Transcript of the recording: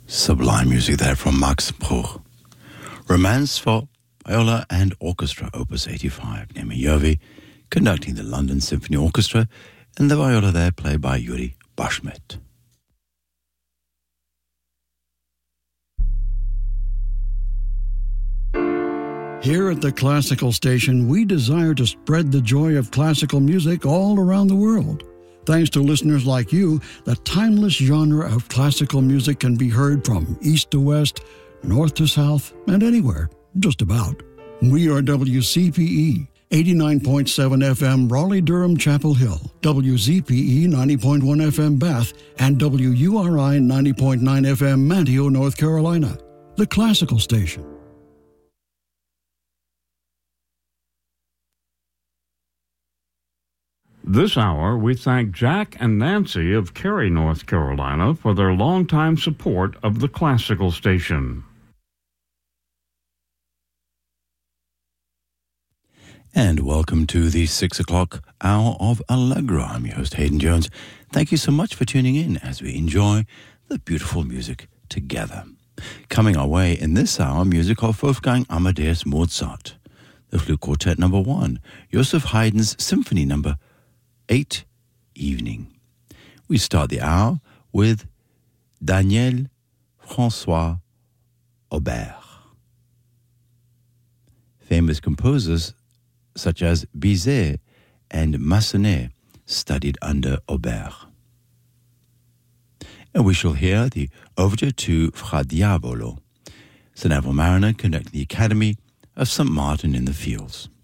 Sublime music there from Max Bruch. Romance for viola and orchestra, opus 85. Neeme Järvi conducting the London Symphony Orchestra, and the viola there played by Yuri Bashmet. Here at the Classical Station, we desire to spread the joy of classical music all around the world. Thanks to listeners like you, the timeless genre of classical music can be heard from east to west, north to south, and anywhere, just about. We are WCPE, 89.7 FM Raleigh-Durham Chapel Hill, WZPE 90.1 FM Bath, and WURI 90.9 FM Manteo, North Carolina. The Classical Station. This hour, we thank Jack and Nancy of Cary, North Carolina, for their longtime support of the Classical Station. And welcome to the 6 o'clock hour of Allegro. I'm your host, Hayden Jones. Thank you so much for tuning in as we enjoy the beautiful music together. Coming our way in this hour, music of Wolfgang Amadeus Mozart, the Flute Quartet No. 1, Joseph Haydn's Symphony No. 8, Evening. We start the hour with Daniel François Aubert. Famous composers such as Bizet and Massenet studied under Aubert. And we shall hear the overture to Fra Diavolo, Sir Neville Marriner conducting the Academy of St. Martin in the Fields.